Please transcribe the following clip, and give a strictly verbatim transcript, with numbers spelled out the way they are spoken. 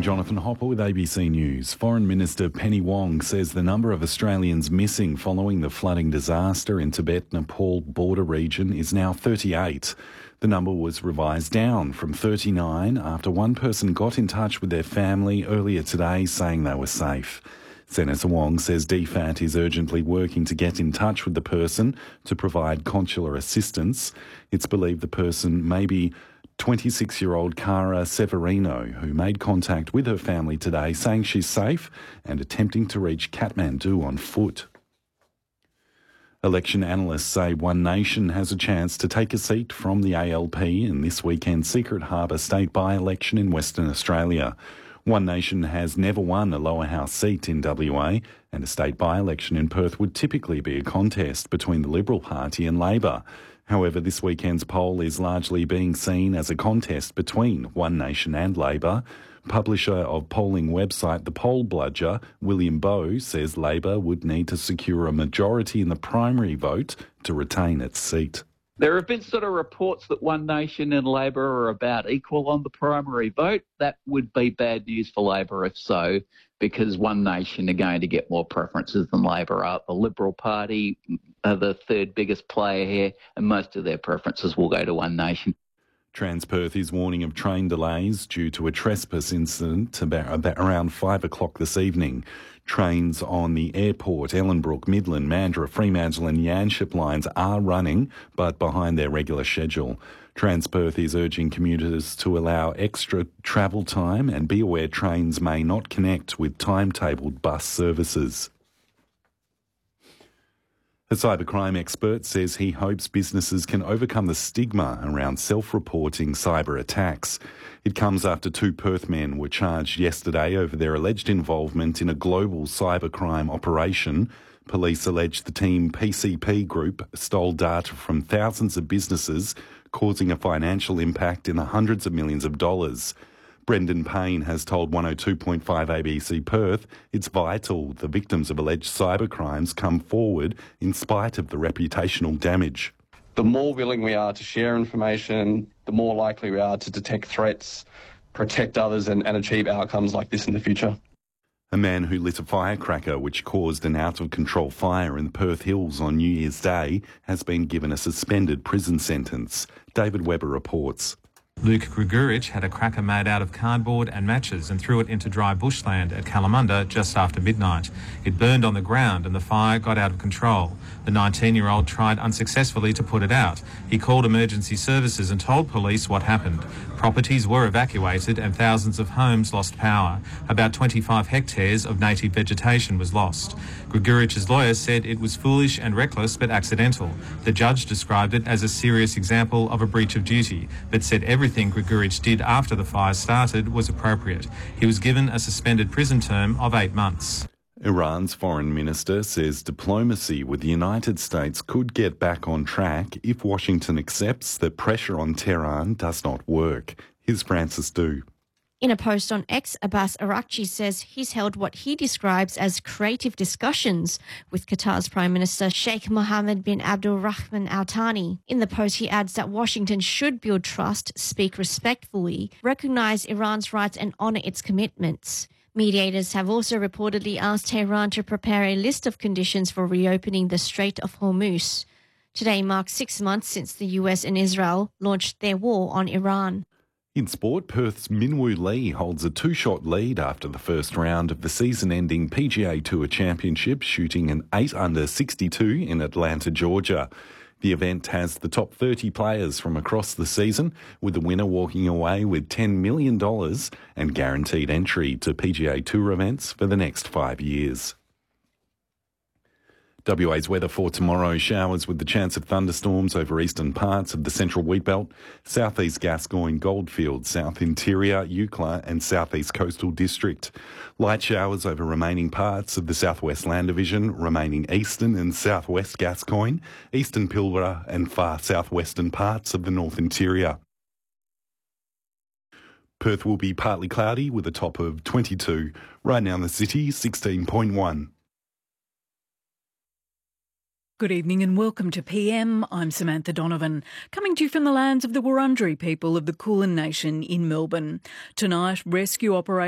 Jonathan Hopper with A B C News. Foreign Minister Penny Wong says the number of Australians missing following the flooding disaster in Tibet-Nepal border region is now thirty-eight. The number was revised down from thirty-nine after one person got in touch with their family earlier today saying they were safe. Senator Wong says D F A T is urgently working to get in touch with the person to provide consular assistance. It's believed the person may be twenty-six-year-old Cara Severino, who made contact with her family today saying she's safe and attempting to reach Kathmandu on foot. Election analysts say One Nation has a chance to take a seat from the A L P in this weekend's Secret Harbour state by-election in Western Australia. One Nation has never won a lower house seat in W A, and a state by-election in Perth would typically be a contest between the Liberal Party and Labor. However, this weekend's poll is largely being seen as a contest between One Nation and Labor. Publisher of polling website The Poll Bludger, William Bowe, says Labor would need to secure a majority in the primary vote to retain its seat. There have been sort of reports that One Nation and Labor are about equal on the primary vote. That would be bad news for Labor if so, because One Nation are going to get more preferences than Labor are. The Liberal Party are the third biggest player here, and most of their preferences will go to One Nation. Transperth is warning of train delays due to a trespass incident about, about around five o'clock this evening. Trains on the airport, Ellenbrook, Midland, Mandurah, Fremantle and Yanship lines are running, but behind their regular schedule. Transperth is urging commuters to allow extra travel time and be aware trains may not connect with timetabled bus services. A cybercrime expert says he hopes businesses can overcome the stigma around self-reporting cyber attacks. It comes after two Perth men were charged yesterday over their alleged involvement in a global cybercrime operation. Police allege the team P C P Group stole data from thousands of businesses, causing a financial impact in the hundreds of millions of dollars. Brendan Payne has told one oh two point five A B C Perth it's vital the victims of alleged cybercrimes come forward in spite of the reputational damage. The more willing we are to share information, the more likely we are to detect threats, protect others and, and achieve outcomes like this in the future. A man who lit a firecracker which caused an out-of-control fire in the Perth Hills on New Year's Day has been given a suspended prison sentence. David Webber reports. Luke Grigorich had a cracker made out of cardboard and matches and threw it into dry bushland at Kalamunda just after midnight. It burned on the ground and the fire got out of control. The nineteen-year-old tried unsuccessfully to put it out. He called emergency services and told police what happened. Properties were evacuated and thousands of homes lost power. About twenty-five hectares of native vegetation was lost. Grigorich's lawyer said it was foolish and reckless but accidental. The judge described it as a serious example of a breach of duty, but said everything Grigorich did after the fire started was appropriate. He was given a suspended prison term of eight months. Iran's foreign minister says diplomacy with the United States could get back on track if Washington accepts that pressure on Tehran does not work. Here's Francis Du. In a post on X, Abbas Araghchi says he's held what he describes as creative discussions with Qatar's Prime Minister Sheikh Mohammed bin Abdul Rahman Al Thani. In the post, he adds that Washington should build trust, speak respectfully, recognise Iran's rights and honour its commitments. Mediators have also reportedly asked Tehran to prepare a list of conditions for reopening the Strait of Hormuz. Today marks six months since the U S and Israel launched their war on Iran. In sport, Perth's Minwoo Lee holds a two-shot lead after the first round of the season-ending P G A Tour Championship, shooting an eight under sixty-two in Atlanta, Georgia. The event has the top thirty players from across the season, with the winner walking away with ten million dollars and guaranteed entry to P G A Tour events for the next five years. W A's weather for tomorrow: showers with the chance of thunderstorms over eastern parts of the central wheatbelt, southeast Gascoyne, Goldfields, south interior, Eucla and southeast coastal district. Light showers over remaining parts of the southwest land division, remaining eastern and southwest Gascoyne, eastern Pilbara and far southwestern parts of the north interior. Perth will be partly cloudy with a top of twenty-two. Right now in the city, sixteen point one. Good evening and welcome to P M. I'm Samantha Donovan, coming to you from the lands of the Wurundjeri people of the Kulin Nation in Melbourne. Tonight, rescue operations